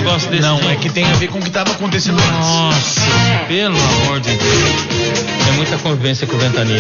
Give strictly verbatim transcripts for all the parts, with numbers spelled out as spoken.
negócio desse? Não, é que tem a ver com o que estava acontecendo antes. Nossa, pelo amor de Deus. É muita convivência com ventania.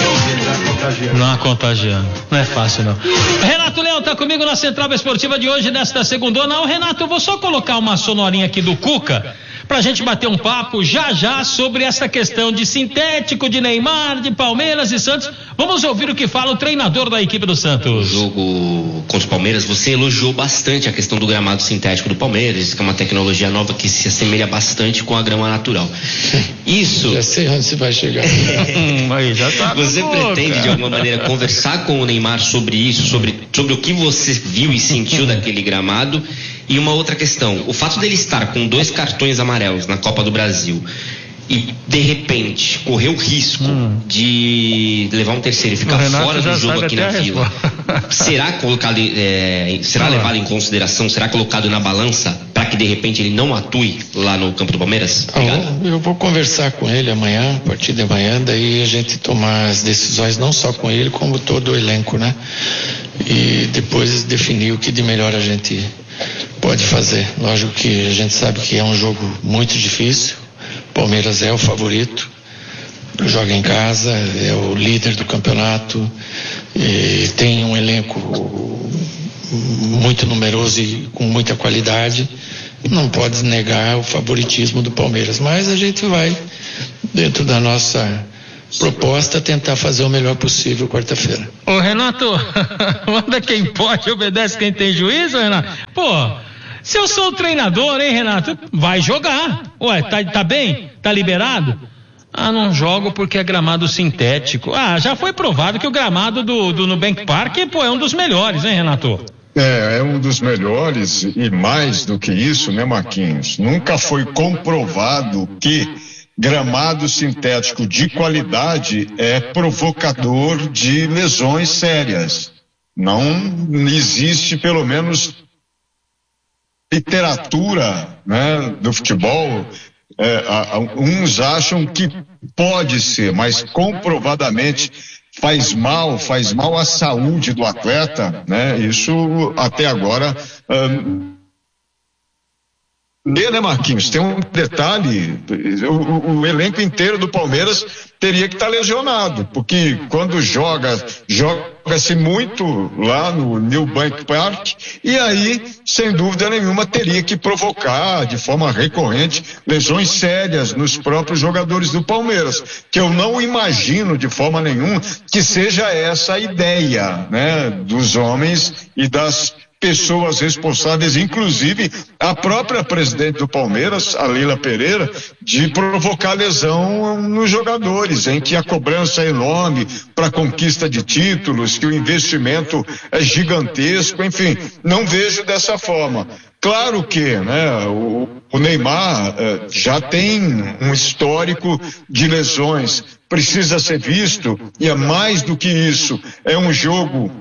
Não contagiando. Não é fácil, não. Renato Leão tá comigo na Central Esportiva de hoje, nesta segundona. Não, Renato, eu vou só colocar uma sonorinha aqui do Cuca pra gente bater um papo já já sobre essa questão de sintético, de Neymar, de Palmeiras e Santos. Vamos ouvir o que fala o treinador da equipe do Santos. No jogo contra o Palmeiras, você elogiou bastante a questão do gramado sintético do Palmeiras, que é uma tecnologia nova que se assemelha bastante com a grama natural. Isso... Já sei onde você vai chegar. Aí já tá. Você pretende, de alguma maneira, conversar com o Neymar sobre isso, sobre, sobre o que você viu e sentiu daquele gramado? E uma outra questão, o fato dele estar com dois cartões amarelos na Copa do Brasil e, de repente, correr o risco hum. de levar um terceiro e ficar fora do jogo aqui na Vila, será colocado, é, será ah. levado em consideração, será colocado na balança para que, de repente, ele não atue lá no campo do Palmeiras? Eu, eu vou conversar com ele amanhã, a partir de amanhã, daí a gente tomar as decisões, não só com ele, como todo o elenco, né? E depois definir o que de melhor a gente pode fazer. Lógico que a gente sabe que é um jogo muito difícil. Palmeiras é o favorito, joga em casa, é o líder do campeonato, e tem um elenco muito numeroso e com muita qualidade. Não pode negar o favoritismo do Palmeiras, mas a gente vai, dentro da nossa proposta, tentar fazer o melhor possível quarta-feira. Ô Renato, manda quem pode, obedece quem tem juízo, Renato. Pô, se eu sou o treinador, hein, Renato? Vai jogar. Ué, tá, tá bem? Tá liberado? Ah, não jogo porque é gramado sintético. Ah, já foi provado que o gramado do, do Nubank Park, pô, é um dos melhores, hein, Renato? É, é um dos melhores e mais do que isso, né, Marquinhos? Nunca foi comprovado que gramado sintético de qualidade é provocador de lesões sérias. Não existe, pelo menos, literatura, né, do futebol. É, a, a, uns acham que pode ser, mas comprovadamente faz mal, faz mal à saúde do atleta, né? Isso até agora... Um, E, né, Marquinhos, tem um detalhe, o, o elenco inteiro do Palmeiras teria que estar lesionado, porque quando joga, joga-se muito lá no Nubank Park, e aí, sem dúvida nenhuma, teria que provocar de forma recorrente lesões sérias nos próprios jogadores do Palmeiras, que eu não imagino de forma nenhuma que seja essa a ideia, né, dos homens e das pessoas responsáveis, inclusive a própria presidente do Palmeiras, a Leila Pereira, de provocar lesão nos jogadores, em que a cobrança é enorme para a conquista de títulos, que o investimento é gigantesco, enfim, não vejo dessa forma. Claro que, né, o, o Neymar eh, já tem um histórico de lesões, precisa ser visto, e é mais do que isso, é um jogo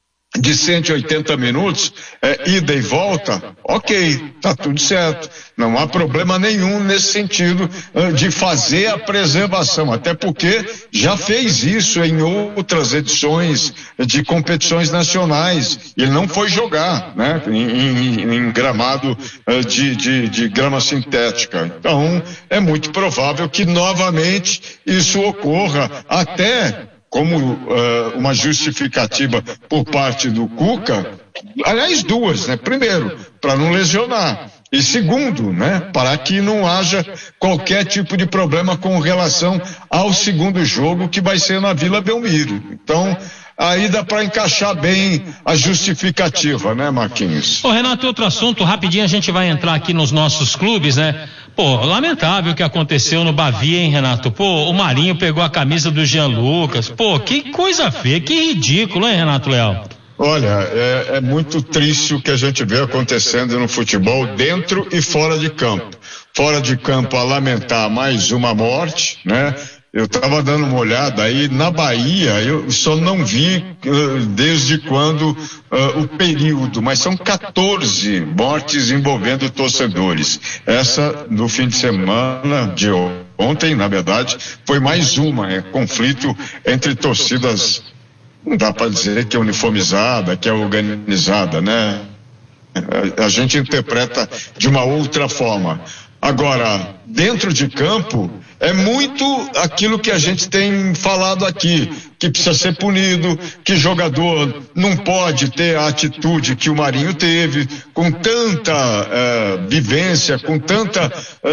de cento e oitenta minutos, é, ida e volta, ok, tá tudo certo. Não há problema nenhum nesse sentido uh, de fazer a preservação, até porque já fez isso em outras edições de competições nacionais. Ele não foi jogar, né, em, em, em gramado uh, de, de, de grama sintética. Então, é muito provável que novamente isso ocorra, até como uh, uma justificativa por parte do Cuca, aliás, duas, né? Primeiro, para não lesionar. E segundo, né? Para que não haja qualquer tipo de problema com relação ao segundo jogo, que vai ser na Vila Belmiro. Então, aí dá para encaixar bem a justificativa, né, Marquinhos? Ô, Renato, outro assunto, rapidinho a gente vai entrar aqui nos nossos clubes, né? Pô, lamentável o que aconteceu no Bavi, hein, Renato? Pô, o Marinho pegou a camisa do Jean Lucas. Pô, que coisa feia, que ridículo, hein, Renato Leal? Olha, é, é muito triste o que a gente vê acontecendo no futebol, dentro e fora de campo. Fora de campo, a lamentar mais uma morte, né? Eu estava dando uma olhada aí na Bahia, eu só não vi uh, desde quando uh, o período, mas são quatorze mortes envolvendo torcedores. Essa, no fim de semana de ontem, na verdade, foi mais uma, é conflito entre torcidas, não dá para dizer que é uniformizada, que é organizada, né? A, a gente interpreta de uma outra forma. Agora, dentro de campo, é muito aquilo que a gente tem falado aqui, que precisa ser punido, que jogador não pode ter a atitude que o Marinho teve, com tanta é, vivência, com tanta é,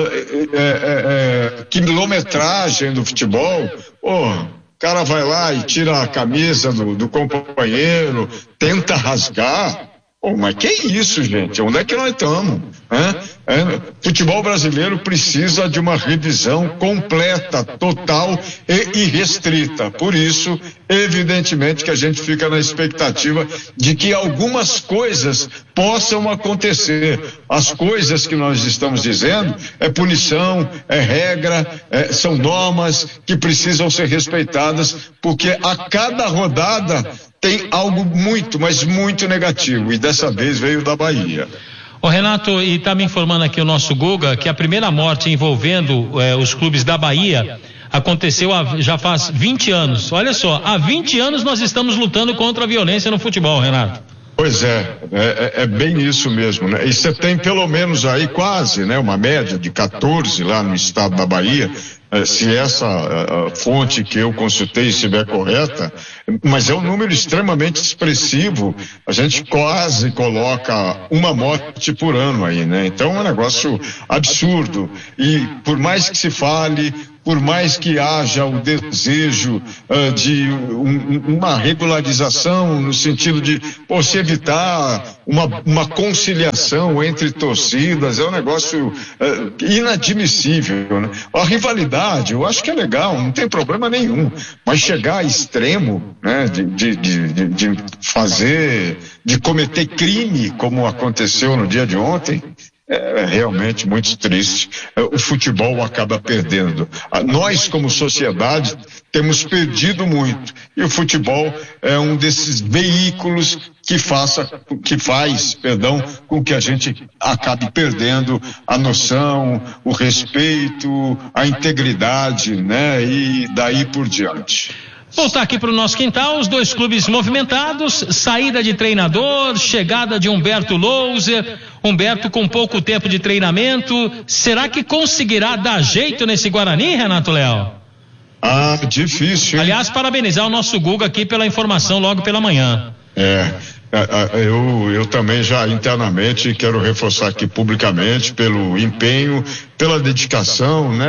é, é, quilometragem do futebol. Pô, o cara vai lá e tira a camisa do, do companheiro, tenta rasgar. Oh, mas que isso, gente? Onde é que nós estamos? É, é, futebol brasileiro precisa de uma revisão completa, total e irrestrita. Por isso, evidentemente que a gente fica na expectativa de que algumas coisas possam acontecer. As coisas que nós estamos dizendo é punição, é regra, é, são normas que precisam ser respeitadas, porque a cada rodada tem algo muito, mas muito negativo, e dessa vez veio da Bahia. Ô Renato, e tá me informando aqui o nosso Guga que a primeira morte envolvendo eh, os clubes da Bahia aconteceu há, já faz vinte anos. Olha só, há vinte anos nós estamos lutando contra a violência no futebol, Renato. Pois é, é, é bem isso mesmo, né? E você tem pelo menos aí quase, né, uma média de quatorze lá no estado da Bahia. Se essa uh, fonte que eu consultei estiver correta, mas é um número extremamente expressivo. A gente quase coloca uma morte por ano aí, né? Então é um negócio absurdo. E por mais que se fale, por mais que haja o desejo uh, de um, uma regularização no sentido de pô, se evitar uma, uma conciliação entre torcidas, é um negócio uh, inadmissível, né? A rivalidade, eu acho que é legal, não tem problema nenhum, mas chegar a extremo, né, de, de, de, de fazer, de cometer crime, como aconteceu no dia de ontem, é realmente muito triste. O futebol acaba perdendo. Nós, como sociedade, temos perdido muito. E o futebol é um desses veículos que faça, que faz, perdão, com que a gente acabe perdendo a noção, o respeito, a integridade, né? E daí por diante. Voltar aqui para o nosso quintal, os dois clubes movimentados, saída de treinador, chegada de Humberto Louser, Humberto com pouco tempo de treinamento, será que conseguirá dar jeito nesse Guarani, Renato Leal? Ah, difícil, hein? Aliás, parabenizar o nosso Guga aqui pela informação logo pela manhã. É, eu, eu também já internamente quero reforçar aqui publicamente pelo empenho, pela dedicação, né?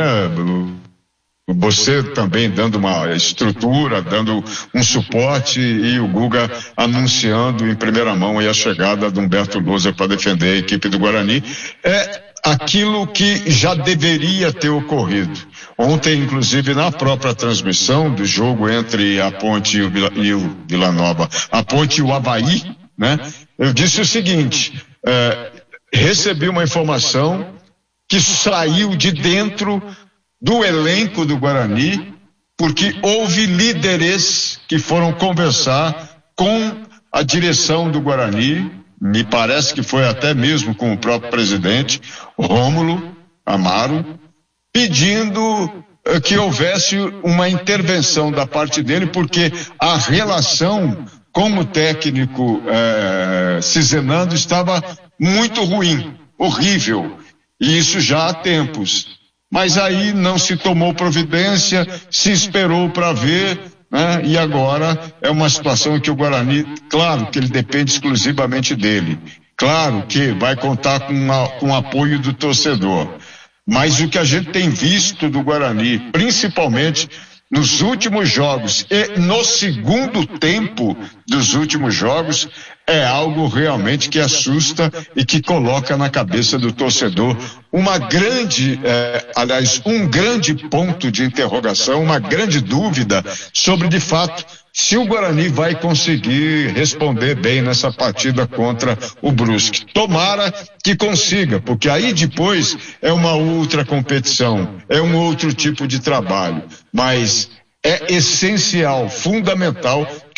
Você também dando uma estrutura, dando um suporte, e o Guga anunciando em primeira mão aí a chegada de Humberto Louser para defender a equipe do Guarani. É aquilo que já deveria ter ocorrido. Ontem, inclusive, na própria transmissão do jogo entre a Ponte e o Vila, e o Vila Nova, a Ponte e o Avaí, né? Eu disse o seguinte, é, recebi uma informação que saiu de dentro do elenco do Guarani, porque houve líderes que foram conversar com a direção do Guarani, me parece que foi até mesmo com o próprio presidente, Rômulo Amaro, pedindo que houvesse uma intervenção da parte dele, porque a relação com o técnico eh, Cizenando estava muito ruim, horrível, e isso já há tempos. Mas aí não se tomou providência, se esperou para ver, né? E agora é uma situação em que o Guarani, claro que ele depende exclusivamente dele, claro que vai contar com, uma, com o apoio do torcedor, mas o que a gente tem visto do Guarani, principalmente nos últimos jogos e no segundo tempo dos últimos jogos, é algo realmente que assusta e que coloca na cabeça do torcedor uma grande, eh, aliás, um grande ponto de interrogação, uma grande dúvida sobre, de fato, se o Guarani vai conseguir responder bem nessa partida contra o Brusque. Tomara que consiga, porque aí depois é uma outra competição, é um outro tipo de trabalho, mas é essencial, fundamental,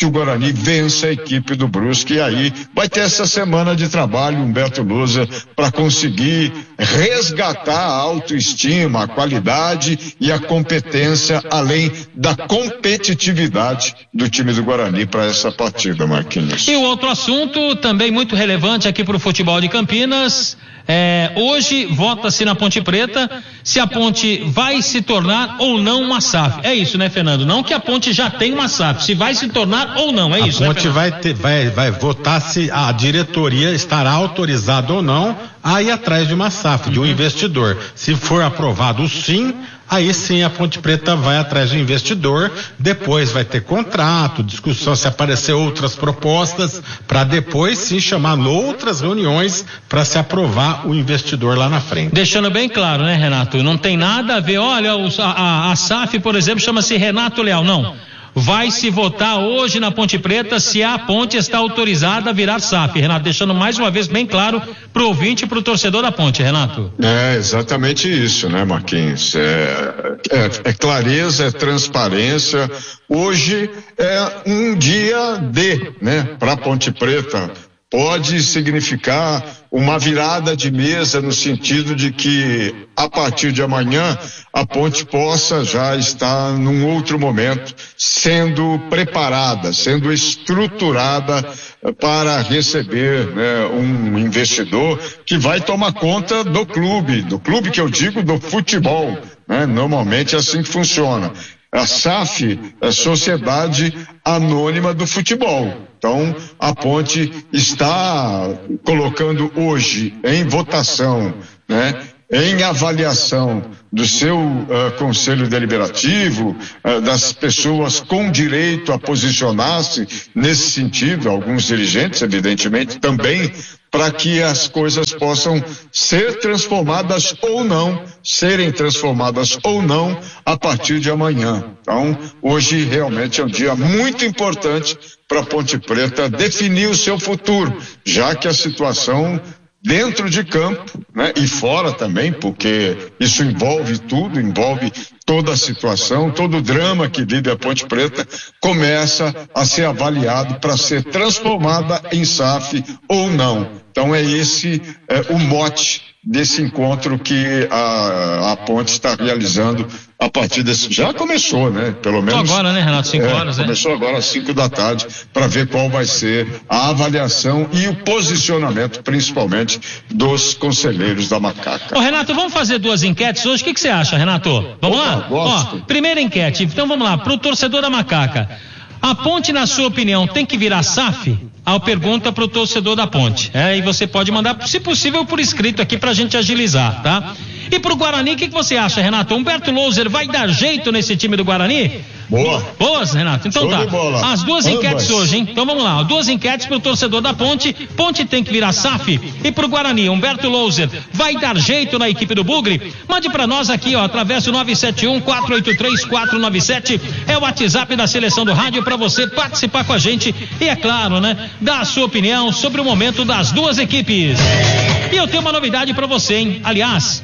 que o Guarani vença a equipe do Brusque, e aí vai ter essa semana de trabalho, Humberto Lousa, para conseguir resgatar a autoestima, a qualidade e a competência, além da competitividade do time do Guarani para essa partida, Marquinhos. E o outro assunto, também muito relevante aqui para o futebol de Campinas, é, hoje vota-se na Ponte Preta se a Ponte vai se tornar ou não uma S A F. É isso, né, Fernando? Não que a Ponte já tem uma S A F, se vai se tornar ou não, é isso, né, Fernando? A Ponte vai, ter, vai, vai votar se a diretoria estará autorizada ou não a ir atrás de uma S A F, de um investidor. Se for aprovado sim, aí sim a Ponte Preta vai atrás do investidor, depois vai ter contrato, discussão, se aparecer outras propostas, para depois sim chamar outras reuniões para se aprovar o investidor lá na frente. Deixando bem claro, né, Renato? Não tem nada a ver, olha, os, a, a, a S A F, por exemplo, chama-se Renato Leal, não. Vai se votar hoje na Ponte Preta se a Ponte está autorizada a virar S A F, Renato, deixando mais uma vez bem claro pro ouvinte e pro torcedor da Ponte, Renato. É exatamente isso, né, Marquinhos? É, é, é clareza, é transparência. Hoje é um dia D, né, para Ponte Preta. Pode significar uma virada de mesa no sentido de que a partir de amanhã a Ponte possa já estar num outro momento sendo preparada, sendo estruturada para receber, né, um investidor que vai tomar conta do clube, do clube que eu digo do futebol, né? Normalmente é assim que funciona. A S A F é Sociedade Anônima do Futebol. Então, a Ponte está colocando hoje em votação, né, em avaliação do seu uh, Conselho Deliberativo, uh, das pessoas com direito a posicionar-se nesse sentido, alguns dirigentes, evidentemente, também, para que as coisas possam ser transformadas ou não, serem transformadas ou não a partir de amanhã. Então, hoje realmente é um dia muito importante para Ponte Preta definir o seu futuro, já que a situação dentro de campo, né, e fora também, porque isso envolve tudo, envolve toda a situação, todo o drama que vive a Ponte Preta, começa a ser avaliado para ser transformada em S A F ou não. Então é esse é, o mote desse encontro que a, a Ponte está realizando a partir desse... Já começou, né? Pelo menos... Tô agora, né, Renato? Cinco é, horas, né? Começou agora às cinco da tarde para ver qual vai ser a avaliação e o posicionamento, principalmente, dos conselheiros da Macaca. Ô, Renato, vamos fazer duas enquetes hoje. O que que você acha, Renato? Vamos Opa, lá? gosto. Ó, primeira enquete. Então vamos lá. Pro torcedor da Macaca. A Ponte, na sua opinião, tem que virar S A F? A pergunta pro torcedor da Ponte. É, e você pode mandar, se possível, por escrito aqui pra gente agilizar, tá? E pro Guarani, o que que você acha, Renato? Humberto Louser vai dar jeito nesse time do Guarani? Boa. Boas, Renato. Então Show tá. de bola. As duas Ambas. enquetes hoje, hein? Então vamos lá. Duas enquetes pro torcedor da Ponte. Ponte tem que virar S A F. E pro Guarani, Humberto Louser vai dar jeito na equipe do Bugre? Mande pra nós aqui, ó, através do nove sete um, quatro oito três, quatro nove sete. É o WhatsApp da Seleção do Rádio pra você participar com a gente. E é claro, né? Dar a sua opinião sobre o momento das duas equipes. E eu tenho uma novidade pra você, hein? Aliás,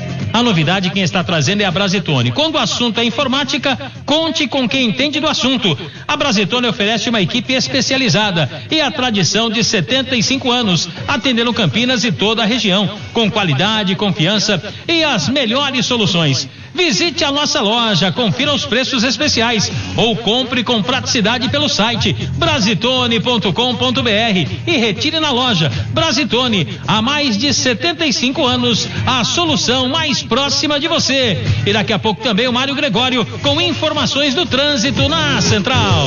a novidade quem está trazendo é a Brasitone. Quando o assunto é informática, conte com quem entende do assunto. A Brasitone oferece uma equipe especializada e a tradição de setenta e cinco anos, atendendo Campinas e toda a região, com qualidade, confiança e as melhores soluções. Visite a nossa loja, confira os preços especiais ou compre com praticidade pelo site brasitone ponto com ponto br e retire na loja. Brasitone, há mais de setenta e cinco anos, a solução mais próxima de você. E daqui a pouco também o Mário Gregório com informações do trânsito na Central.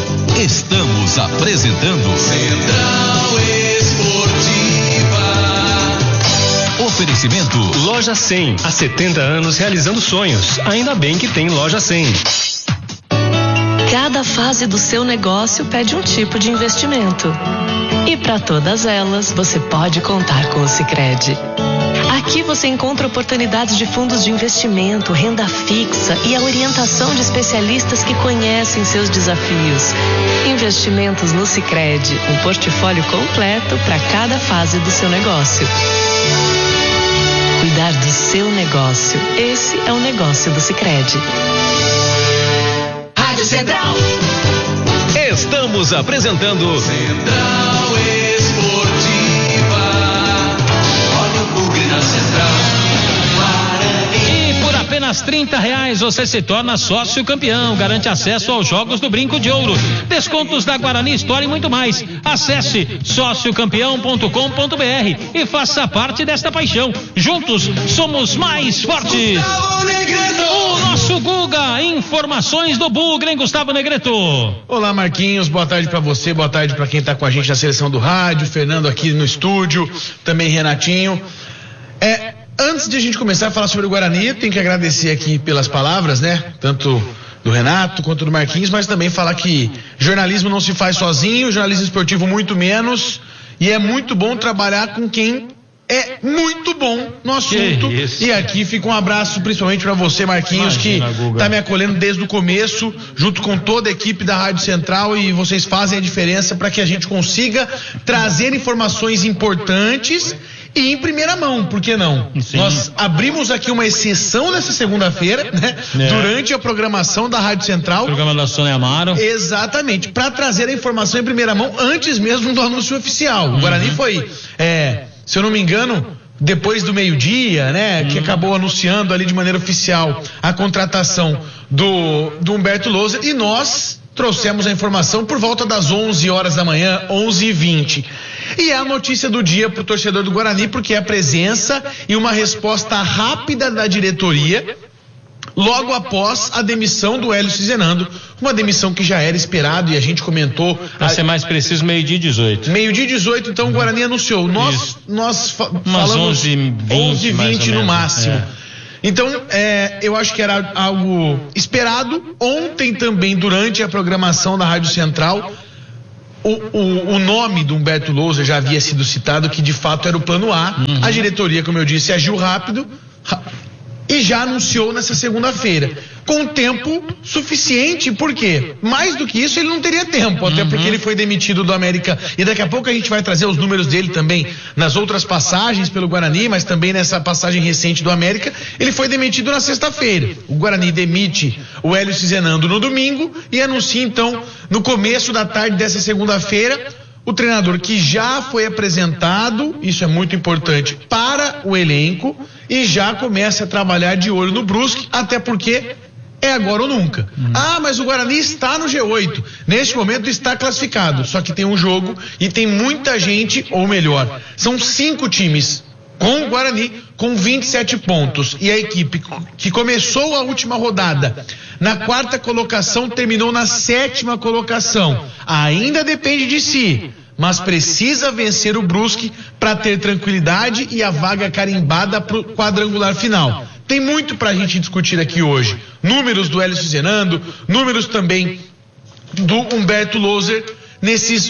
Estamos apresentando Central Esportiva. Oferecimento Loja cem, há setenta anos realizando sonhos. Ainda bem que tem Loja cem. Cada fase do seu negócio pede um tipo de investimento. E para todas elas, você pode contar com o Sicredi. Aqui você encontra oportunidades de fundos de investimento, renda fixa e a orientação de especialistas que conhecem seus desafios. Investimentos no Sicredi, um portfólio completo para cada fase do seu negócio. Cuidar do seu negócio, esse é o negócio do Sicredi. Rádio Central. Estamos apresentando Central Esportiva. Olha o bugre na Central. E por apenas trinta reais você se torna sócio campeão. Garante acesso aos Jogos do Brinco de Ouro, descontos da Guarani Store e muito mais. Acesse sócio campeão ponto com ponto b r e faça parte desta paixão. Juntos somos mais fortes. O nosso Guga, informações do Bugre, hein, Gustavo Negreto? Olá, Marquinhos, boa tarde pra você, boa tarde pra quem tá com a gente na seleção do rádio, Fernando aqui no estúdio, também Renatinho. É, antes de a gente começar a falar sobre o Guarani, tenho que agradecer aqui pelas palavras, né? Tanto do Renato quanto do Marquinhos, mas também falar que jornalismo não se faz sozinho, jornalismo esportivo muito menos, e é muito bom trabalhar com quem é muito bom no assunto. E aqui fica um abraço principalmente para você, Marquinhos, Imagina, que Guga. tá me acolhendo desde o começo, junto com toda a equipe da Rádio Central, e vocês fazem a diferença para que a gente consiga trazer informações importantes e em primeira mão, por que não? Sim. Nós abrimos aqui uma exceção nessa segunda-feira, né? É. Durante a programação da Rádio Central. Programa da Sônia Amaro. Exatamente, para trazer a informação em primeira mão antes mesmo do anúncio oficial. Uhum. O Guarani foi, é, se eu não me engano, depois do meio-dia, né? Uhum. Que acabou anunciando ali de maneira oficial a contratação do, do Humberto Louser, e nós trouxemos a informação por volta das onze horas da manhã, onze e vinte. E é a notícia do dia para o torcedor do Guarani, porque é a presença e uma resposta rápida da diretoria logo após a demissão do Hélio Cizenando, uma demissão que já era esperado e a gente comentou. Para ser mais preciso, meio-dia e dezoito. Meio-dia e dezoito, então o Guarani anunciou. Nós, nós fa- falamos onze e vinte no máximo. É. Então, é, eu acho que era algo esperado. Ontem também, durante a programação da Rádio Central, o, o, o nome do Humberto Louser já havia sido citado, que de fato era o plano A. Uhum. A diretoria, como eu disse, agiu rápido e já anunciou nessa segunda-feira, com tempo suficiente, por quê? Mais do que isso ele não teria tempo, até uhum. porque ele foi demitido do América, e daqui a pouco a gente vai trazer os números dele também nas outras passagens pelo Guarani, mas também nessa passagem recente do América. Ele foi demitido na sexta-feira. O Guarani demite o Hélio Cizenando no domingo e anuncia então no começo da tarde dessa segunda-feira o treinador que já foi apresentado, isso é muito importante, para o elenco, e já começa a trabalhar de olho no Brusque, até porque é agora ou nunca. Hum. Ah, mas o Guarani está no G oito, neste momento está classificado, só que tem um jogo e tem muita gente, ou melhor, são cinco times com o Guarani com vinte e sete pontos, e a equipe que começou a última rodada na quarta colocação terminou na sétima colocação. Ainda depende de si, mas precisa vencer o Brusque para ter tranquilidade e a vaga carimbada para o quadrangular final. Tem muito para a gente discutir aqui hoje. Números do Hélio Cizenando, números também do Humberto Louser nesses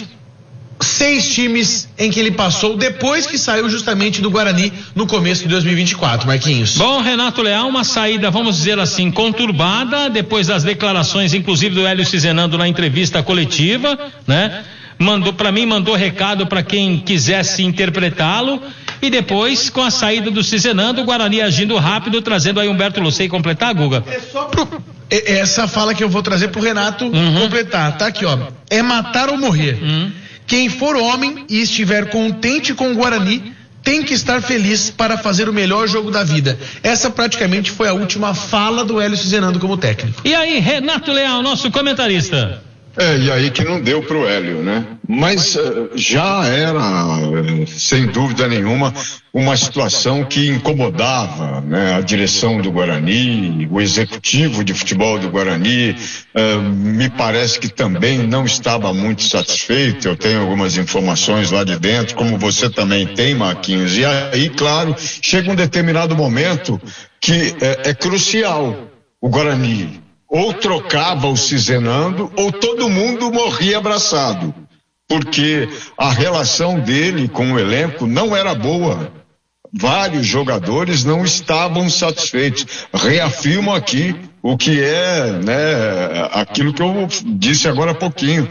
seis times em que ele passou depois que saiu justamente do Guarani no começo de dois mil e vinte e quatro, Marquinhos. Bom, Renato Leal, uma saída, vamos dizer assim, conturbada, depois das declarações, inclusive do Hélio Cizenando na entrevista coletiva, né? Mandou para mim, mandou recado para quem quisesse interpretá-lo, e depois, com a saída do Cizenando, o Guarani agindo rápido, trazendo aí Humberto Louser. Completar, Guga? É só pro... Essa fala que eu vou trazer pro Renato uhum. completar, tá aqui, ó. É matar ou morrer. Uhum. Quem for homem e estiver contente com o Guarani tem que estar feliz para fazer o melhor jogo da vida. Essa praticamente foi a última fala do Hélio Cizenando como técnico. E aí, Renato Leal, nosso comentarista. É, e aí que não deu pro Hélio, né? Mas uh, já era, uh, sem dúvida nenhuma, uma situação que incomodava, né? A direção do Guarani, o executivo de futebol do Guarani, uh, me parece que também não estava muito satisfeito. Eu tenho algumas informações lá de dentro, como você também tem, Marquinhos. E aí, claro, chega um determinado momento que é, é crucial. O Guarani ou trocava o Cizenando, ou todo mundo morria abraçado, porque a relação dele com o elenco não era boa. Vários jogadores não estavam satisfeitos. Reafirmo aqui o que é, né, aquilo que eu disse agora há pouquinho.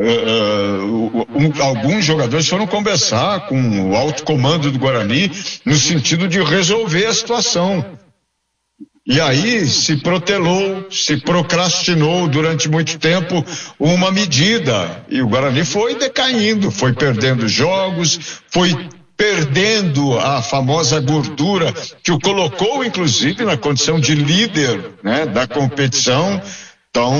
Uh, um, alguns jogadores foram conversar com o alto comando do Guarani no sentido de resolver a situação. E aí se protelou, se procrastinou durante muito tempo uma medida. E o Guarani foi decaindo, foi perdendo jogos, foi perdendo a famosa gordura que o colocou, inclusive, na condição de líder, né, da competição. Então,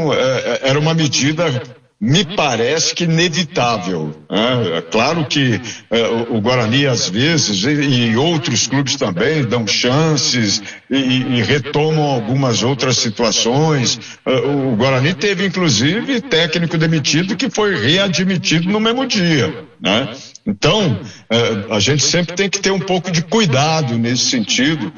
é, era uma medida, me parece que inevitável. Né? É claro que é, o Guarani, às vezes, e, e outros clubes também, dão chances e, e retomam algumas outras situações. É, o Guarani teve, inclusive, técnico demitido que foi readmitido no mesmo dia. Né? Então, é, a gente sempre tem que ter um pouco de cuidado nesse sentido,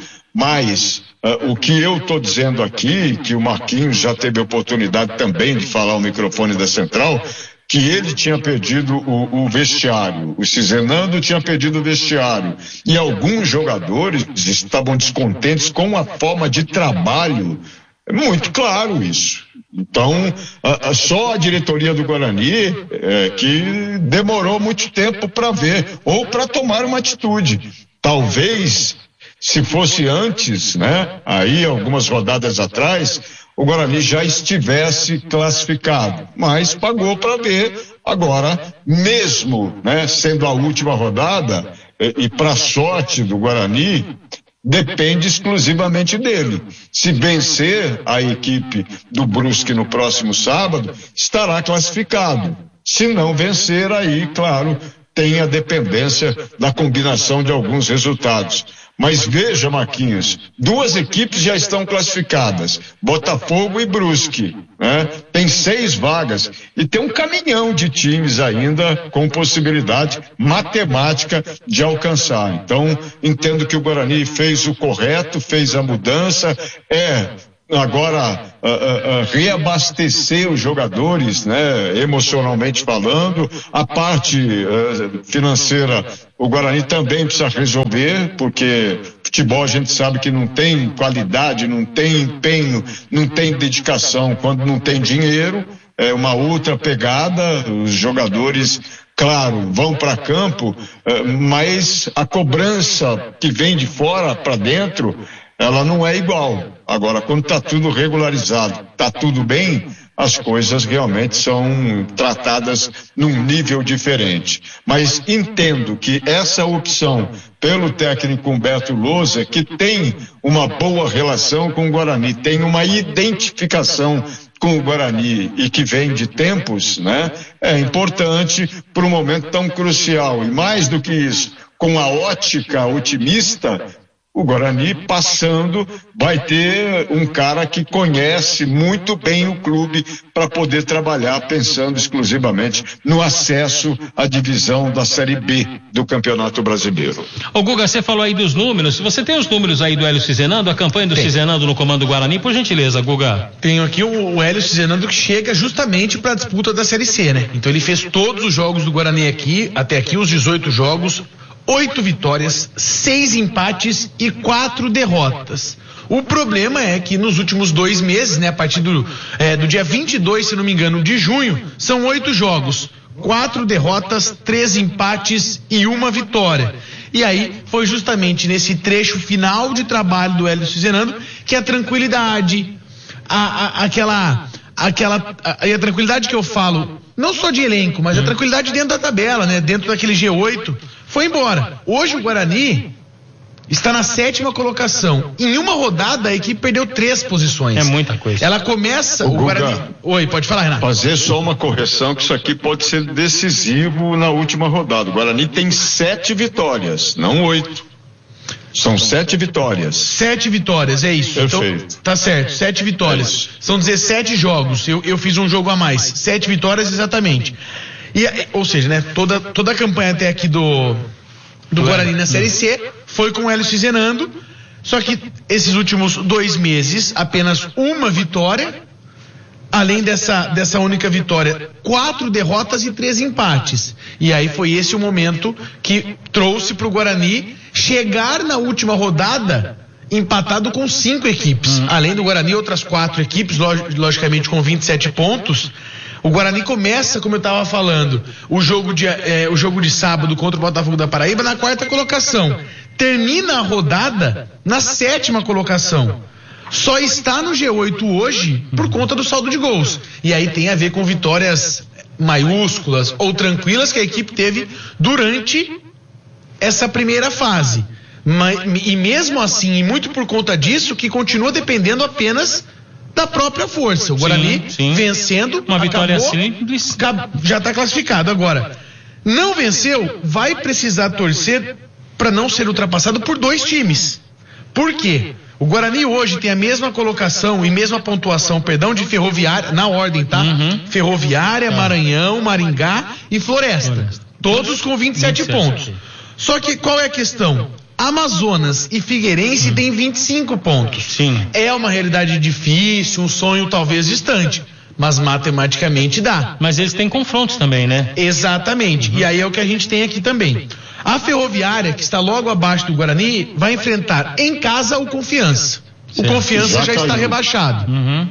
mas Uh, o que eu estou dizendo aqui, que o Marquinhos já teve a oportunidade também de falar ao microfone da Central, que ele tinha perdido o, o vestiário, o Cizenando tinha perdido o vestiário, e alguns jogadores estavam descontentes com a forma de trabalho. É muito claro isso. Então, a, a, só a diretoria do Guarani é, que demorou muito tempo para ver, ou para tomar uma atitude. Talvez, se fosse antes, né, aí algumas rodadas atrás, o Guarani já estivesse classificado, mas pagou para ver. Agora, mesmo, né, sendo a última rodada, e, e para sorte do Guarani, depende exclusivamente dele. Se vencer a equipe do Brusque no próximo sábado, estará classificado. Se não vencer, aí, claro, tem a dependência da combinação de alguns resultados. Mas veja, Marquinhos, duas equipes já estão classificadas, Botafogo e Brusque, né? Tem seis vagas e tem um caminhão de times ainda com possibilidade matemática de alcançar. Então, entendo que o Guarani fez o correto, fez a mudança, é... agora uh, uh, uh, reabastecer os jogadores, né, emocionalmente falando. A parte uh, financeira o Guarani também precisa resolver, porque futebol a gente sabe que não tem qualidade, não tem empenho, não tem dedicação quando não tem dinheiro. É uma outra pegada. Os jogadores, claro, vão para campo, uh, mas a cobrança que vem de fora para dentro, ela não é igual. Agora, quando está tudo regularizado, está tudo bem, as coisas realmente são tratadas num nível diferente. Mas entendo que essa opção pelo técnico Humberto Lousa, que tem uma boa relação com o Guarani, tem uma identificação com o Guarani e que vem de tempos, né? É importante para um momento tão crucial. E mais do que isso, com a ótica otimista, o Guarani passando vai ter um cara que conhece muito bem o clube para poder trabalhar pensando exclusivamente no acesso à divisão da Série B do Campeonato Brasileiro. Ô Guga, você falou aí dos números, você tem os números aí do Hélio Cizenando, a campanha do tem. Cizenando no comando do Guarani, por gentileza, Guga? Tenho aqui o, o Hélio Cizenando, que chega justamente para a disputa da Série C, né? Então ele fez todos os jogos do Guarani aqui, até aqui os dezoito jogos, oito vitórias, seis empates e quatro derrotas. O problema é que nos últimos dois meses, né, a partir do, é, do dia vinte e dois, se não me engano, de junho, são oito jogos, quatro derrotas, três empates e uma vitória. E aí foi justamente nesse trecho final de trabalho do Hélio Cizenando que a tranquilidade, a, a, aquela, aquela, a, a tranquilidade que eu falo, não só de elenco, mas a tranquilidade dentro da tabela, né, dentro daquele G oito, foi embora. Hoje o Guarani está na sétima colocação. Em uma rodada a equipe perdeu três posições. É muita coisa. Ela começa o, o Guga, Guarani. Oi, pode falar, Renato. Fazer só uma correção, que isso aqui pode ser decisivo na última rodada. O Guarani tem sete vitórias, não oito. São sete vitórias. Sete vitórias, é isso. Perfeito. Então, tá certo, sete vitórias. É São dezessete jogos. Eu, eu fiz um jogo a mais. Sete vitórias exatamente. E, ou seja, né, toda, toda a campanha até aqui do, do Guarani na Série C foi com o Hélio Cizenando, só que esses últimos dois meses, apenas uma vitória, além dessa, dessa única vitória, quatro derrotas e três empates. E aí foi esse o momento que trouxe para o Guarani chegar na última rodada empatado com cinco equipes. Uhum. Além do Guarani, outras quatro equipes, logicamente com vinte e sete pontos. O Guarani começa, como eu estava falando, o jogo, de, é, o jogo de sábado contra o Botafogo da Paraíba na quarta colocação. Termina a rodada na sétima colocação. só está no G oito hoje por conta do saldo de gols. E aí tem a ver com vitórias maiúsculas ou tranquilas que a equipe teve durante essa primeira fase. Mas, e mesmo assim, e muito por conta disso, que continua dependendo apenas da própria força. O Guarani sim, sim. vencendo, uma vitória acabou, simples, já está classificado. Agora, não venceu, vai precisar torcer para não ser ultrapassado por dois times. Por quê? O Guarani hoje tem a mesma colocação e mesma pontuação, perdão, de Ferroviária, na ordem, tá? Uhum. Ferroviária, Maranhão, Maringá e Floresta. Floresta. Todos com vinte e sete pontos. Só que qual é a questão? Amazonas e Figueirense hum. têm vinte e cinco pontos. Sim. É uma realidade difícil, um sonho talvez distante, mas matematicamente dá. Mas eles têm confrontos também, né? Exatamente. Uhum. E aí é o que a gente tem aqui também. A Ferroviária, que está logo abaixo do Guarani, vai enfrentar em casa o Confiança. Certo. O Confiança já, já está rebaixado. Uhum.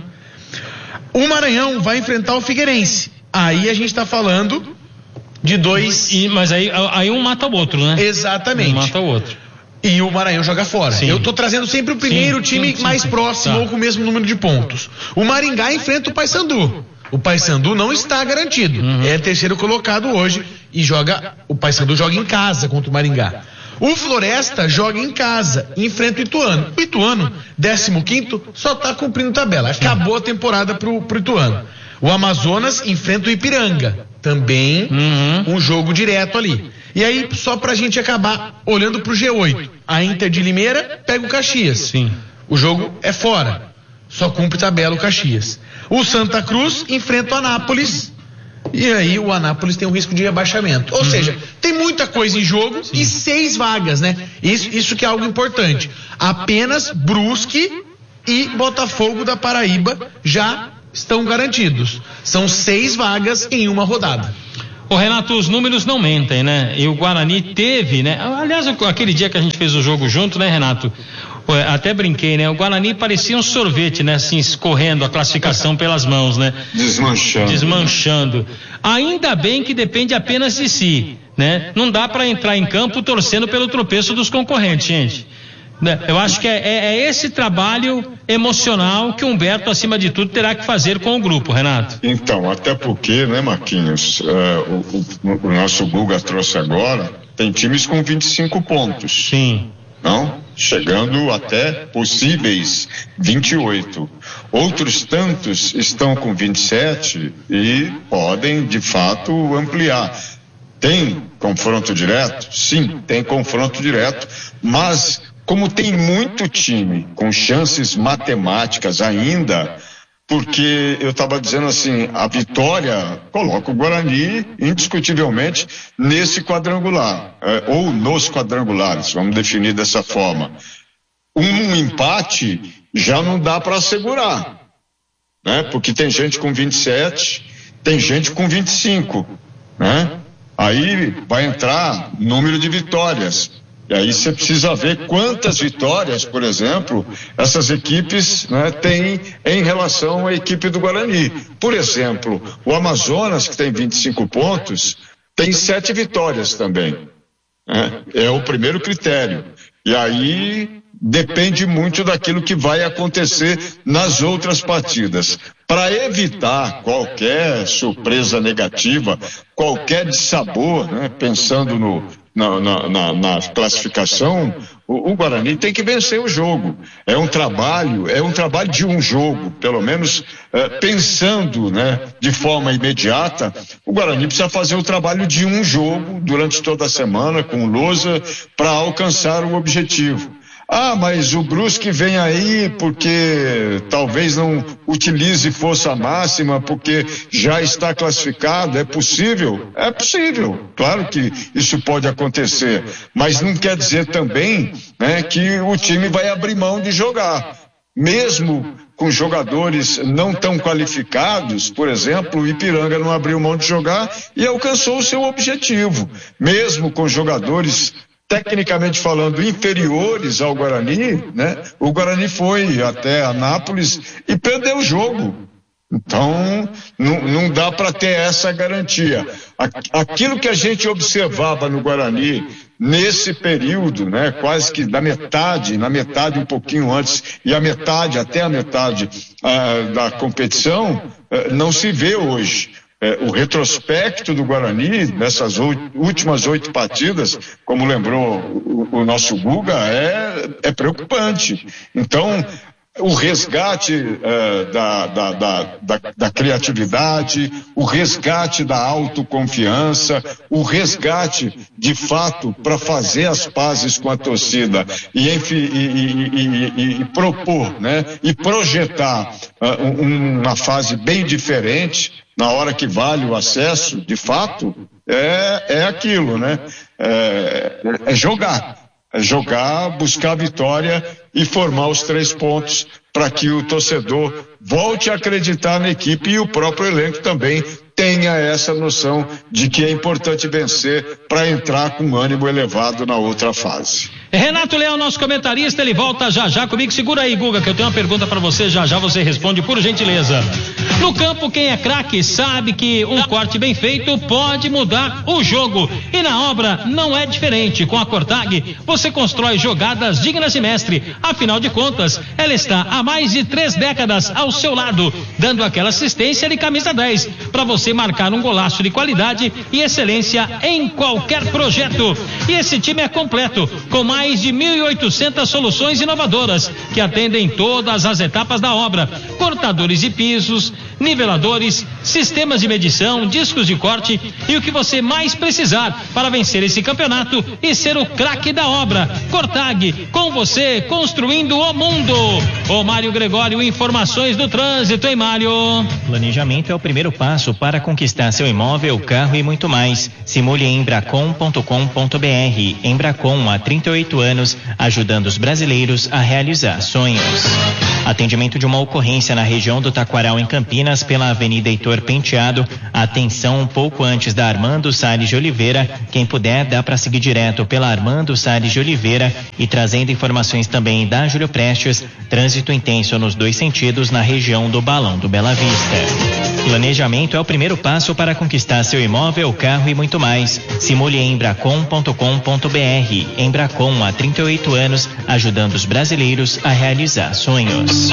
O Maranhão vai enfrentar o Figueirense. Aí a gente está falando de dois... E, mas aí, aí um mata o outro, né? Exatamente. Um mata o outro. E o Maranhão joga fora. Sim. Eu estou trazendo sempre o primeiro sim, time sim, mais sim, próximo tá. ou com o mesmo número de pontos. O Maringá enfrenta o Paysandu. O Paysandu não está garantido. Uhum. É terceiro colocado hoje e joga. O Paysandu joga em casa contra o Maringá. O Floresta joga em casa e enfrenta o Ituano. O Ituano, décimo quinto, só está cumprindo tabela. Acabou a temporada pro, pro Ituano. O Amazonas enfrenta o Ipiranga. Também uhum. um jogo direto ali. E aí, só pra gente acabar olhando pro G oito. A Inter de Limeira pega o Caxias. Sim. O jogo é fora. Só cumpre tabela o Caxias. O Santa Cruz enfrenta o Anápolis. E aí o Anápolis tem um risco de rebaixamento. Ou uhum. seja, tem muita coisa em jogo. Sim. E seis vagas, né? Isso, isso que é algo importante. Apenas Brusque e Botafogo da Paraíba já estão garantidos. São seis vagas em uma rodada. Ô Renato, os números não mentem, né? E o Guarani teve, né? Aliás, aquele dia que a gente fez o jogo junto, né, Renato? Até brinquei, né? O Guarani parecia um sorvete, né? Assim, escorrendo a classificação pelas mãos, né? Desmanchando. Desmanchando. Ainda bem que depende apenas de si, né? Não dá para entrar em campo torcendo pelo tropeço dos concorrentes, gente. Eu acho que é, é, é esse trabalho emocional que o Humberto, acima de tudo, terá que fazer com o grupo, Renato. Então, até porque, né, Marquinhos, uh, o, o, o nosso Guga trouxe agora, tem times com vinte e cinco pontos. Sim. Não? Chegando até possíveis vinte e oito. Outros tantos estão com vinte e sete e podem, de fato, ampliar. Tem confronto direto? Sim, tem confronto direto, mas como tem muito time com chances matemáticas ainda, porque eu estava dizendo assim, a vitória coloca o Guarani indiscutivelmente nesse quadrangular, é, ou nos quadrangulares, vamos definir dessa forma. Um empate já não dá para assegurar, né? Porque tem gente com vinte e sete, tem gente com vinte e cinco, né? Aí vai entrar número de vitórias. E aí você precisa ver quantas vitórias, por exemplo, essas equipes, né, têm em relação à equipe do Guarani. Por exemplo, o Amazonas, que tem vinte e cinco pontos, tem sete vitórias também. Né? É o primeiro critério. E aí depende muito daquilo que vai acontecer nas outras partidas. Para evitar qualquer surpresa negativa, qualquer dissabor, né, pensando no Na, na, na, na classificação, o, o Guarani tem que vencer o jogo. É um trabalho, é um trabalho de um jogo, pelo menos é, pensando, né, de forma imediata, o Guarani precisa fazer o trabalho de um jogo durante toda a semana, com o Lousa, para alcançar o objetivo. Ah, mas o Brusque vem aí porque talvez não utilize força máxima, porque já está classificado. É possível? É possível. Claro que isso pode acontecer, mas não quer dizer também, né, que o time vai abrir mão de jogar. Mesmo com jogadores não tão qualificados, por exemplo, o Ipiranga não abriu mão de jogar e alcançou o seu objetivo. Mesmo com jogadores tecnicamente falando, inferiores ao Guarani, né? O Guarani foi até Anápolis e perdeu o jogo. Então, não, não dá para ter essa garantia. Aquilo que a gente observava no Guarani nesse período, né, quase que da metade, na metade um pouquinho antes e a metade, até a metade ah, da competição, ah, não se vê hoje. É, o retrospecto do Guarani, nessas oito, últimas oito partidas, como lembrou o, o nosso Guga, é, é preocupante. Então, o resgate uh, da, da, da, da, da criatividade, o resgate da autoconfiança, o resgate, de fato, para fazer as pazes com a torcida e, enfim, e, e, e, e propor, né, e projetar uh, um, uma fase bem diferente, na hora que vale o acesso, de fato, é, é aquilo, né? É, é jogar. É jogar, buscar a vitória e formar os três pontos para que o torcedor volte a acreditar na equipe e o próprio elenco também tenha essa noção de que é importante vencer para entrar com ânimo elevado na outra fase. Renato Leão, nosso comentarista, ele volta já já comigo. Segura aí, Guga, que eu tenho uma pergunta para você, já já você responde, por gentileza. No campo, quem é craque sabe que um corte bem feito pode mudar o jogo, e na obra não é diferente. Com a Cortag, você constrói jogadas dignas de mestre. Afinal de contas, ela está há mais de três décadas ao seu lado, dando aquela assistência de camisa dez para você marcar um golaço de qualidade e excelência em qualquer projeto. E esse time é completo, com mais de mil e oitocentas soluções inovadoras que atendem todas as etapas da obra: cortadores de pisos, niveladores, sistemas de medição, discos de corte e o que você mais precisar para vencer esse campeonato e ser o craque da obra. Cortag, com você, construindo o mundo. Ô Mário Gregório, informações do trânsito, hein, Mário? Planejamento é o primeiro passo para conquistar seu imóvel, carro e muito mais. Simule em embracon ponto com ponto br. Embracon, há trinta e oito anos, ajudando os brasileiros a realizar sonhos. Atendimento de uma ocorrência na região do Taquaral, em Campinas, pela Avenida Heitor Penteado. Atenção, um pouco antes da Armando Salles de Oliveira. Quem puder, dá para seguir direto pela Armando Salles de Oliveira. E trazendo informações também da Júlio Prestes, trânsito intenso nos dois sentidos na região do Balão do Bela Vista. Planejamento é o primeiro passo para conquistar seu imóvel, carro e muito mais. Simule em embracon ponto com ponto br. Embracon, há trinta e oito anos, ajudando os brasileiros a realizar sonhos.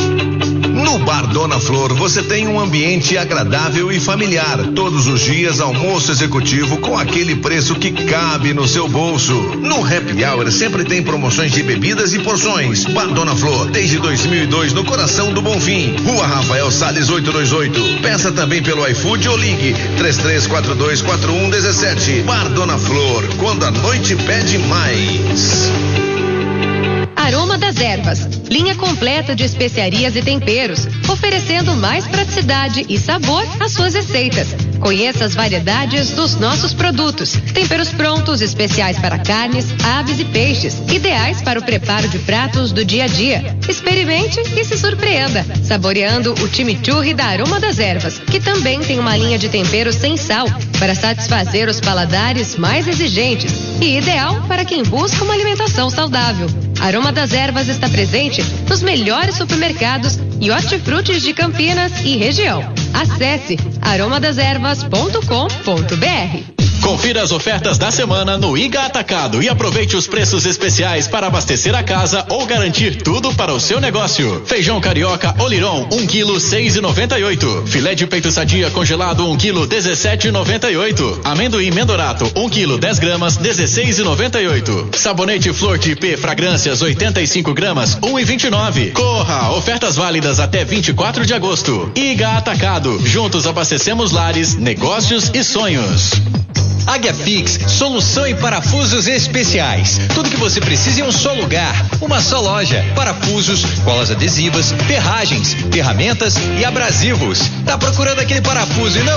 No Bar Dona Flor você tem um ambiente agradável e familiar. Todos os dias almoço executivo com aquele preço que cabe no seu bolso. No Happy Hour sempre tem promoções de bebidas e porções. Bar Dona Flor, desde dois mil e dois, no coração do Bonfim. Rua Rafael Salles oitocentos e vinte e oito. Peça também pelo iFood ou ligue três três quatro dois quatro um um sete. Bar Dona Flor, quando a noite pede mais. Aroma das Ervas, linha completa de especiarias e temperos, oferecendo mais praticidade e sabor às suas receitas. Conheça as variedades dos nossos produtos. Temperos prontos, especiais para carnes, aves e peixes, ideais para o preparo de pratos do dia a dia. Experimente e se surpreenda, saboreando o chimichurri da Aroma das Ervas, que também tem uma linha de temperos sem sal, para satisfazer os paladares mais exigentes e ideal para quem busca uma alimentação saudável. Aroma das Ervas está presente nos melhores supermercados e hortifrutis de Campinas e região. Acesse aroma das ervas ponto com ponto br. Confira as ofertas da semana no Iga Atacado e aproveite os preços especiais para abastecer a casa ou garantir tudo para o seu negócio. Feijão carioca Oliron, um quilo, seis e noventa e oito. Filé de peito sadia congelado, um quilo, dezessete e noventa e oito. Amendoim Mendorato, um quilo, dez gramas, dezesseis e noventa e oito. Sabonete Flor de Ipê Fragrâncias, oitenta e cinco gramas, um e vinte e nove. Corra, ofertas válidas até vinte e quatro de agosto. Iga Atacado, juntos abastecemos lares, negócios e sonhos. Águia Fix, solução em parafusos especiais. Tudo que você precisa em um só lugar, uma só loja. Parafusos, colas adesivas, ferragens, ferramentas e abrasivos. Tá procurando aquele parafuso e não